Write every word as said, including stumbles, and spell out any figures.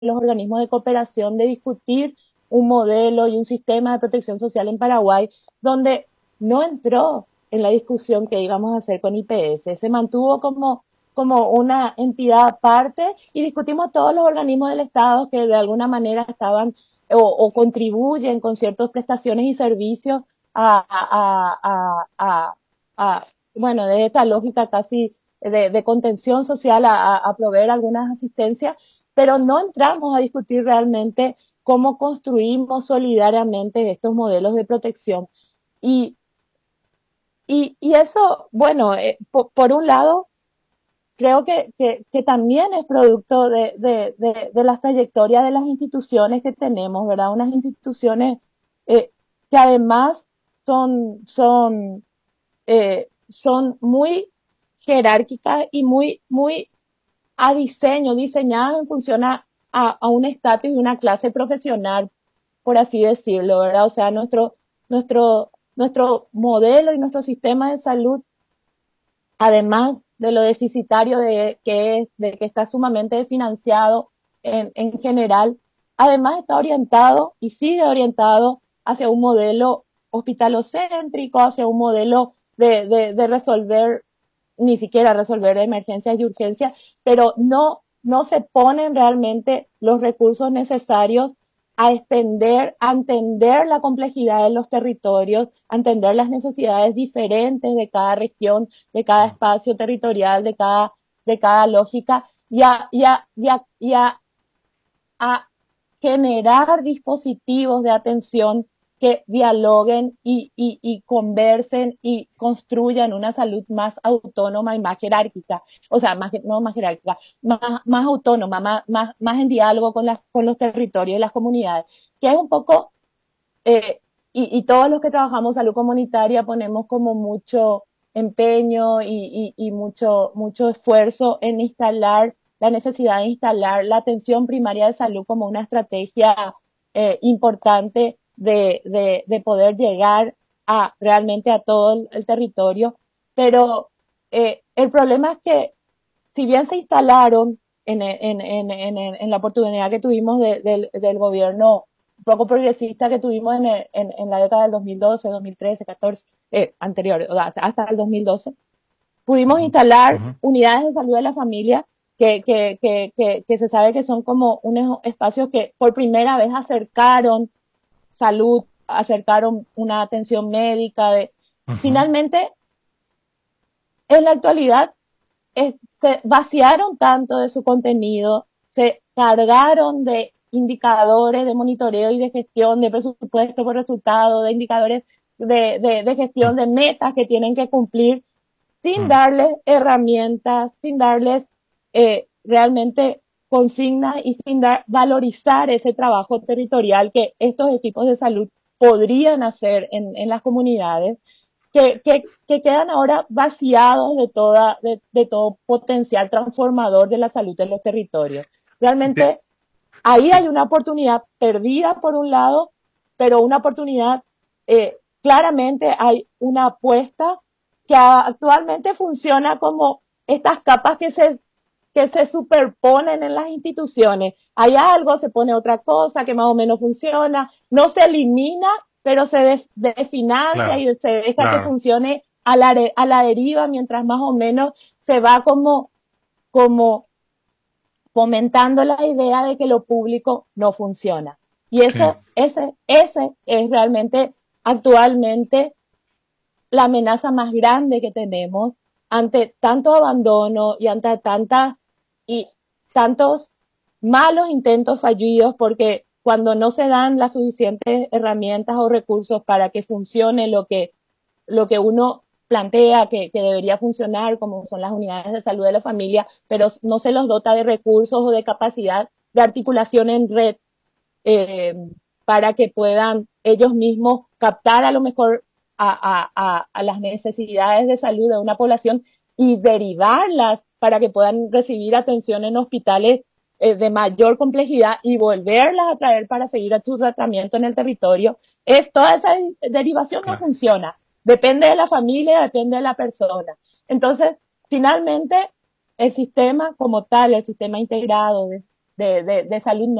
los organismos de cooperación de discutir un modelo y un sistema de protección social en Paraguay, donde no entró en la discusión que íbamos a hacer con I P S. Se mantuvo como, como una entidad aparte y discutimos todos los organismos del Estado que de alguna manera estaban o, o contribuyen con ciertas prestaciones y servicios a, a, a, a, a, bueno, de esta lógica casi de, de contención social a, a proveer algunas asistencias, pero no entramos a discutir realmente cómo construimos solidariamente estos modelos de protección. Y, y, y eso, bueno, eh, por, por un lado, creo que, que, que también es producto de, de, de, de las trayectorias de las instituciones que tenemos, ¿verdad? Unas instituciones eh, que además son, son, eh, son muy jerárquicas y muy, muy a diseño, diseñadas en función a, a, a un estatus y una clase profesional, por así decirlo, ¿verdad? O sea, nuestro, nuestro, nuestro modelo y nuestro sistema de salud, además de lo deficitario de que es, de que está sumamente desfinanciado en, en general, además está orientado y sigue orientado hacia un modelo hospitalocéntrico, hacia un modelo de, de, de resolver, ni siquiera resolver emergencias y urgencias, pero no, no se ponen realmente los recursos necesarios a extender, a entender la complejidad de los territorios, a entender las necesidades diferentes de cada región, de cada espacio territorial, de cada, de cada lógica, y a, y a, y a, y a, a generar dispositivos de atención que dialoguen y, y, y conversen y construyan una salud más autónoma y más jerárquica, o sea, más, no más jerárquica, más, más autónoma, más, más, más en diálogo con, las, con los territorios y las comunidades, que es un poco, eh, y, y todos los que trabajamos salud comunitaria ponemos como mucho empeño y, y, y mucho, mucho esfuerzo en instalar la necesidad de instalar la atención primaria de salud como una estrategia eh, importante de, de, de poder llegar a realmente a todo el, el territorio, pero eh, el problema es que si bien se instalaron en, en, en, en, en la oportunidad que tuvimos de, de, del gobierno un poco progresista que tuvimos en, en, en la década del dos mil doce, dos mil trece, catorce, eh, anterior, hasta el dos mil doce, pudimos Uh-huh. instalar Uh-huh. unidades de salud de la familia que, que, que, que, que se sabe que son como unos espacios que por primera vez acercaron salud, acercaron una atención médica. De, Uh-huh. finalmente, en la actualidad, eh, se vaciaron tanto de su contenido, se cargaron de indicadores de monitoreo y de gestión, de presupuesto por resultado, de indicadores de, de, de gestión de metas que tienen que cumplir, sin Uh-huh. darles herramientas, sin darles eh, realmente consignas y sin dar, valorizar ese trabajo territorial que estos equipos de salud podrían hacer en, en las comunidades, que, que, que quedan ahora vaciados de, toda, de, de todo potencial transformador de la salud en los territorios. De- Realmente ahí hay una oportunidad perdida por un lado, pero una oportunidad, eh, claramente hay una apuesta que actualmente funciona como estas capas que se, que se superponen en las instituciones. Hay algo, se pone otra cosa que más o menos funciona, no se elimina, pero se desfinancia claro, y se deja que claro. funcione a la, a la deriva mientras más o menos se va como, como fomentando la idea de que lo público no funciona. Y Sí. eso, ese, ese es realmente actualmente la amenaza más grande que tenemos ante tanto abandono y ante tantas y tantos malos intentos fallidos, porque cuando no se dan las suficientes herramientas o recursos para que funcione lo que, lo que uno plantea que, que debería funcionar, como son las unidades de salud de la familia, pero no se los dota de recursos o de capacidad de articulación en red, eh, para que puedan ellos mismos captar a lo mejor a, a, a las necesidades de salud de una población y derivarlas para que puedan recibir atención en hospitales eh, de mayor complejidad y volverlas a traer para seguir a su tratamiento en el territorio. Es, toda esa derivación no Claro. funciona. Depende de la familia, depende de la persona. Entonces, finalmente, el sistema como tal, el sistema integrado de de, de, de salud